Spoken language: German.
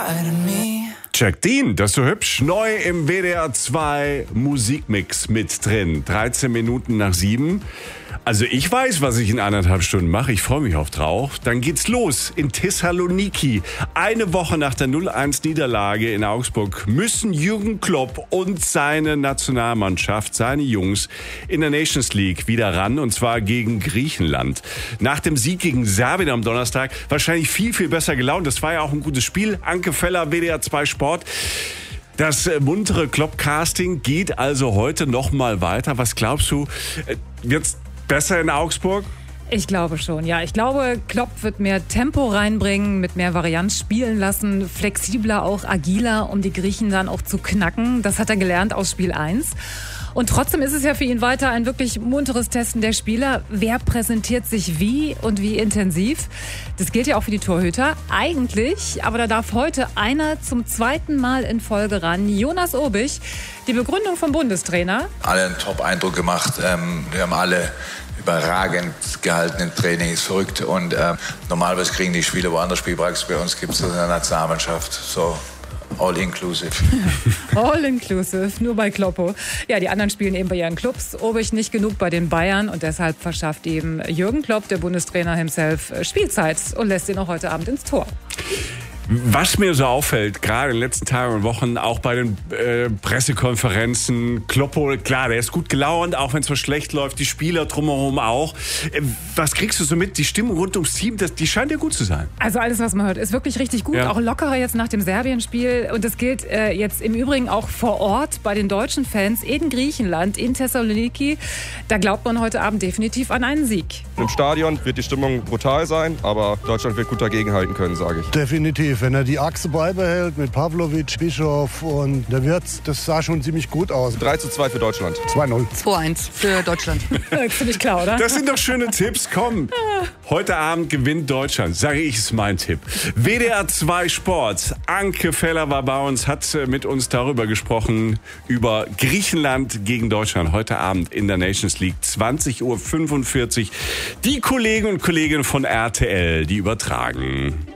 Jack Dean, das ist so hübsch. Neu im WDR 2 Musikmix mit drin. 13 Minuten nach 7. Also ich weiß, was ich in 1,5 Stunden mache. Ich freue mich auf drauf. Dann geht's los in Thessaloniki. Eine Woche nach der 0-1-Niederlage in Augsburg müssen Jürgen Klopp und seine Nationalmannschaft, seine Jungs, in der Nations League wieder ran. Und zwar gegen Griechenland. Nach dem Sieg gegen Serbien am Donnerstag wahrscheinlich viel, viel besser gelaunt. Das war ja auch ein gutes Spiel. Anke Feller, WDR 2 Sport. Das muntere Klopp-Casting geht also heute noch mal weiter. Was glaubst du, wird's besser in Augsburg? Ich glaube schon, ja. Ich glaube, Klopp wird mehr Tempo reinbringen, mit mehr Varianz spielen lassen, flexibler, auch agiler, um die Griechen dann auch zu knacken. Das hat er gelernt aus Spiel 1. Und trotzdem ist es ja für ihn weiter ein wirklich munteres Testen der Spieler. Wer präsentiert sich wie und wie intensiv? Das gilt ja auch für die Torhüter. Eigentlich, aber da darf heute einer zum zweiten Mal in Folge ran. Jonas Obich, die Begründung vom Bundestrainer. Alle einen Top-Eindruck gemacht. Wir haben alle überragend gehalten im Training, ist verrückt. Und normalerweise kriegen die Spieler woanders Spielpraxis. Bei uns gibt es das in der Nationalmannschaft. So. All inclusive. All inclusive, nur bei Kloppo. Ja, die anderen spielen eben bei ihren Clubs. Obich nicht genug bei den Bayern und deshalb verschafft eben Jürgen Klopp, der Bundestrainer himself, Spielzeit und lässt ihn auch heute Abend ins Tor. Was mir so auffällt, gerade in den letzten Tagen und Wochen, auch bei den Pressekonferenzen, Kloppo, klar, der ist gut gelaunt, auch wenn es mal schlecht läuft, die Spieler drumherum auch. Was kriegst du so mit? Die Stimmung rund ums Team, die scheint ja gut zu sein. Also alles, was man hört, ist wirklich richtig gut. Ja. Auch lockerer jetzt nach dem Serbien-Spiel. Und das gilt jetzt im Übrigen auch vor Ort bei den deutschen Fans in Griechenland, in Thessaloniki. Da glaubt man heute Abend definitiv an einen Sieg. Im Stadion wird die Stimmung brutal sein, aber Deutschland wird gut dagegenhalten können, sage ich. Definitiv. Wenn er die Achse beibehält mit Pavlovic, Bischof und der Wirtz, das sah schon ziemlich gut aus. 3:2 für Deutschland. 2:0. 2:1 für Deutschland. Ziemlich klar, oder? Das sind doch schöne Tipps. Komm, heute Abend gewinnt Deutschland. Sage ich, ist mein Tipp. WDR 2 Sport. Anke Feller war bei uns, hat mit uns darüber gesprochen, über Griechenland gegen Deutschland. Heute Abend in der Nations League, 20:45 Uhr. Die Kollegen und Kolleginnen von RTL, die übertragen.